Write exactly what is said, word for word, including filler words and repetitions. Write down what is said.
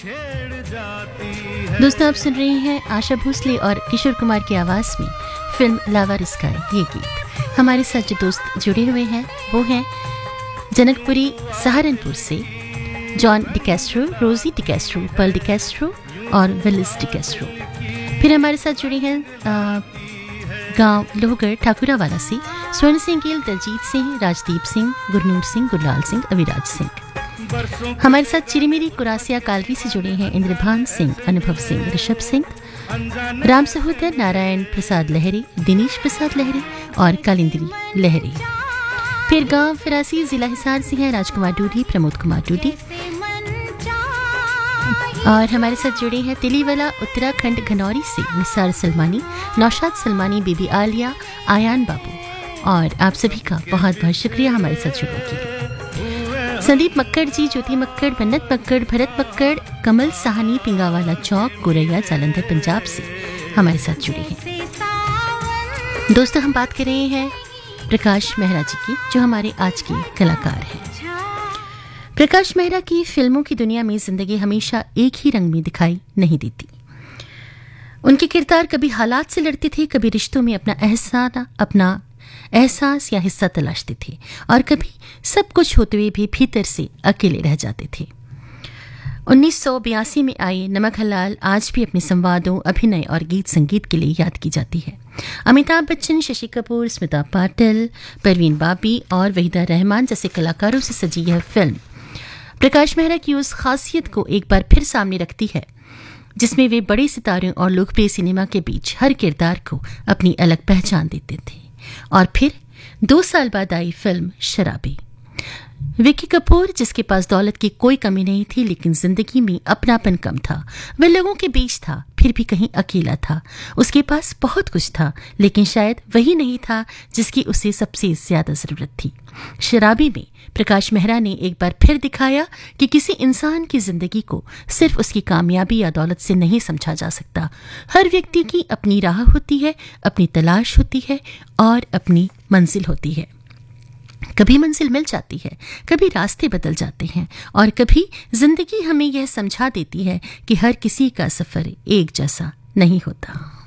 दोस्तों, आप सुन रहे हैं आशा भोसले और किशोर कुमार की आवाज़ में फिल्म लावा रिस्काई ये गीत। हमारे साथ जो दोस्त जुड़े हुए हैं वो हैं जनकपुरी सहारनपुर से जॉन डिकैस्ट्रो, रोजी डिकैस्ट्रो, पर्ल डिकैस्ट्रो और विलिस डिकैस्ट्रो। फिर हमारे साथ जुड़े हैं गांव लोहगढ़ ठाकुरावाला से स्वर्ण सिंह गिल, दलजीत सिंह, राजदीप सिंह, गुरनूर सिंह, गुरलाल सिंह, अविराज सिंह। हमारे साथ चिरीमिरी कुरासिया कालरी से जुड़े हैं इंद्रभान सिंह, अनुभव सिंह, ऋषभ सिंह, राम सहोदर, नारायण प्रसाद लहरी, दिनेश प्रसाद लहरी और कालिंद्री लहरी। फिर गांव फिरासी जिला हिसार से हैं राजकुमार डूडी, प्रमोद कुमार डूडी। और हमारे साथ जुड़े हैं तिलीवाला उत्तराखंड घनौरी से निसार सलमानी, नौशाद सलमानी, बीबी आलिया, आयान बाबू। और आप सभी का बहुत बहुत शुक्रिया हमारे साथ जुड़ने के लिए। संदीप मक्कड़ जी, ज्योति मक्कड़, मन्नत मक्कड़, भरत मक्कड़, कमल साहनी, पिंगावाला चौक, गोरैया, जालंधर पंजाब से हमारे साथ जुड़े हैं। दोस्तों, हम बात कर रहे हैं प्रकाश मेहरा जी की, जो हमारे आज के कलाकार हैं। प्रकाश मेहरा की फिल्मों की दुनिया में जिंदगी हमेशा एक ही रंग में दिखाई नहीं देती। उनके किरदार कभी हालात से लड़ते थे, कभी रिश्तों में अपना एहसास अपना एहसास या हिस्सा तलाशते थे, और कभी सब कुछ होते हुए भी भीतर से अकेले रह जाते थे। उन्नीस सौ बयासी में आए नमक हलाल आज भी अपने संवादों, अभिनय और गीत संगीत के लिए याद की जाती है। अमिताभ बच्चन, शशि कपूर, स्मिता पाटिल, परवीन बाबी और वहीदा रहमान जैसे कलाकारों से सजी यह फिल्म प्रकाश मेहरा की उस खासियत को एक बार फिर सामने रखती है जिसमें वे बड़े सितारों और लोकप्रिय सिनेमा के बीच हर किरदार को अपनी अलग पहचान देते थे। और फिर दो साल बाद आई फिल्म शराबी। विक्की कपूर, जिसके पास दौलत की कोई कमी नहीं थी लेकिन जिंदगी में अपनापन कम था, वह लोगों के बीच था फिर भी कहीं अकेला था। उसके पास बहुत कुछ था लेकिन शायद वही नहीं था जिसकी उसे सबसे ज्यादा जरूरत थी। शराबी में प्रकाश मेहरा ने एक बार फिर दिखाया कि किसी इंसान की जिंदगी को सिर्फ उसकी कामयाबी या दौलत से नहीं समझा जा सकता। हर व्यक्ति की अपनी राह होती है, अपनी तलाश होती है और अपनी मंजिल होती है। कभी मंजिल मिल जाती है, कभी रास्ते बदल जाते हैं और कभी जिंदगी हमें यह समझा देती है कि हर किसी का सफर एक जैसा नहीं होता।